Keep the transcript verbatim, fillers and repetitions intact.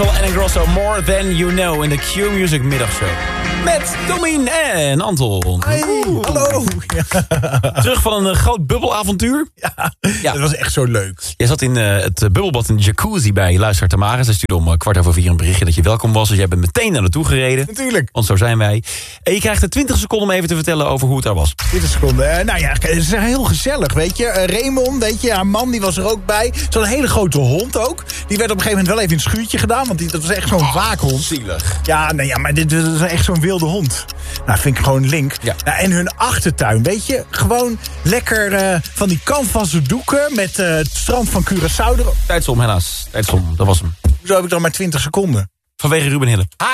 Marshall en Ingrosso, More Than You Know in de Q-Music middagshow. Met Domien en Anton. Hey, hallo. Ja. Terug van een uh, groot bubbelavontuur. Ja, ja, dat was echt zo leuk. Jij zat in uh, het bubbelbad in de jacuzzi bij Luister Tamara. Zij stuurde om uh, kwart over vier een berichtje dat je welkom was. Dus jij bent meteen naar naartoe gereden. Natuurlijk. Want zo zijn wij. En je krijgt er twintig seconden om even te vertellen over hoe het daar was. twintig seconden. Uh, nou ja, het is heel gezellig, weet je. Uh, Raymond, weet je, haar man, die was er ook bij. Zo'n hele grote hond ook. Die werd op een gegeven moment wel even in het schuurtje gedaan. Want die, dat was echt zo'n oh, waakhond. Zielig. Ja, nou ja, maar dit, dit is echt zo'n wilde hond. Nou, vind ik gewoon link. Ja. Nou, en hun achtertuin, weet je. Gewoon lekker uh, van die canvassen doeken met uh, het strand van Curaçao erop. Tijdsom helaas. Tijdsom, dat was hem. Hoezo heb ik dan maar twintig seconden? Vanwege Ruben Hille.